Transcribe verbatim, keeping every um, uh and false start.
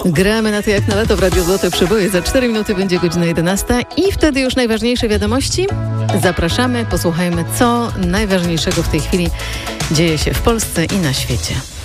Gramy na to jak na lato w Radiu Złote Przeboje. Za cztery minuty będzie godzina jedenasta i wtedy już najważniejsze wiadomości. Zapraszamy, posłuchajmy, co najważniejszego w tej chwili dzieje się w Polsce i na świecie.